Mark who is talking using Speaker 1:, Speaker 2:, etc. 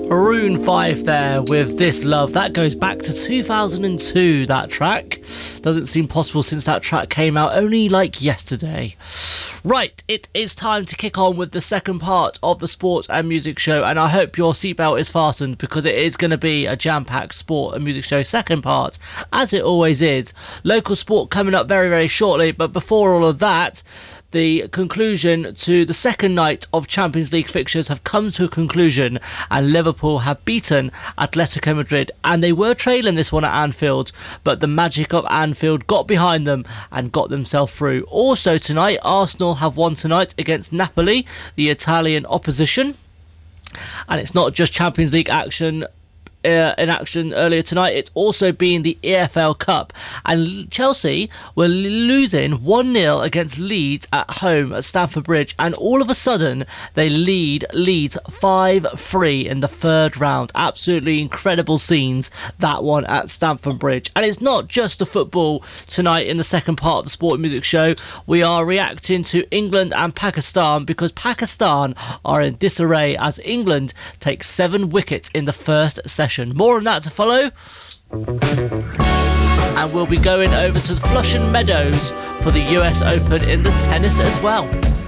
Speaker 1: Maroon 5 there with This Love. That goes back to 2002, that track. Doesn't seem possible since that track came out only like yesterday. Right, it is time to kick on with the second part of the sport and music show, and I hope your seatbelt is fastened because it is going to be a jam-packed sport and music show second part, as it always is. Local sport coming up very, very shortly, but before all of that, the conclusion to the second night of Champions League fixtures have come to a conclusion, and Liverpool have beaten Atletico Madrid, and they were trailing this one at Anfield, but the magic of Anfield got behind them and got themselves through. Also tonight, Arsenal have won tonight against Napoli, the Italian opposition, and it's not just Champions League action in action earlier tonight. It's also been the EFL Cup, and Chelsea were losing 1-0 against Leeds at home at Stamford Bridge, and all of a sudden they lead Leeds 5-3 in the third round. Absolutely incredible scenes, that one at Stamford Bridge. And it's not just the football tonight. In the second part of the Sport and Music Show, we are reacting to England and Pakistan, because Pakistan are in disarray as England takes 7 wickets in the first session. More on that to follow. And we'll be going over to Flushing Meadows for the US Open in the tennis as well.